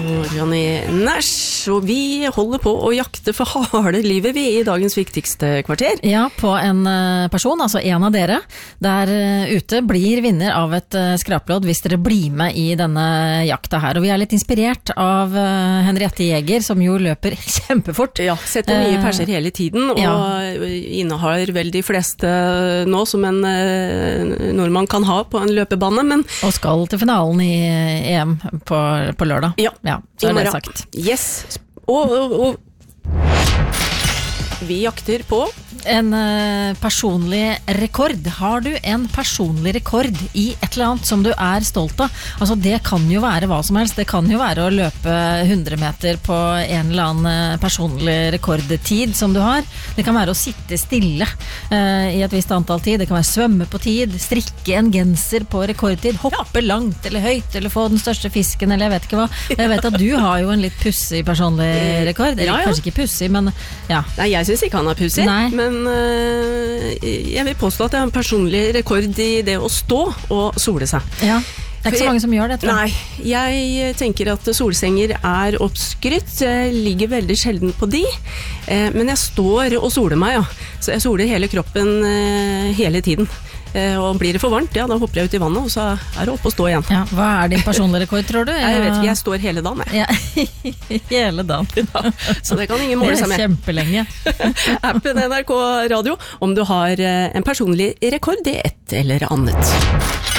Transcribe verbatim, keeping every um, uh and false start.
Johnny Nash, og vi holder på å jakte for harde livet vi i dagens viktigste kvarter. Ja, på en person, altså en av dere, der ute blir vinner av et skraplodd hvis dere blir med i denne jakta her. Og vi er litt inspirert av Henriette Jeger, som jo løper kjempefort. Ja, setter mye perser hele tiden, og ja. Innehar vel de fleste nå som en nordmann kan ha på en løpebane, men... Og skal til finalen i E M på, på lørdag. Ja, ja så er det sagt. Yes, og, og, og vi jakter på en uh, personlig rekord. Har du en personlig rekord i et eller annet som du er stolt av? Altså det kan jo være hva som helst. Det kan jo være å løpe hundre meter på en eller annen personlig rekordtid som du har. Det kan være å sitte stille uh, i et visst antall tid. Det kan være svømme på tid, strikke en genser på rekordtid, hoppe ja. Langt eller høyt, eller få den største fisken, eller jeg vet ikke hva. Jeg vet at du har jo en litt pussig personlig rekord. Eller ja, ja. Kanskje ikke pussig, men ja. Nei, jeg synes ikke han er pussig. Nei. Men jeg vil påstå at jeg har en personlig rekord i det å stå og sole seg. Ja, det er ikke så mange som gjør det, tror jeg. Nei, jeg tenker at solsenger er oppskrytt. Jeg ligger veldig sjelden på de, men jeg står og soler meg, ja. Så jeg soler hele kroppen hele tiden. Og blir det for varmt, ja, da hopper jeg ut i vannet, og så er det opp og stå igjen. Ja, hva er din personlige rekord, tror du? Jeg vet ikke, jeg står hele dagen, jeg. Ja, hele dagen. Ja, så det kan ingen måle seg med. Det er kjempelenge. Appen N R K Radio, om du har en personlig rekord i et eller annet.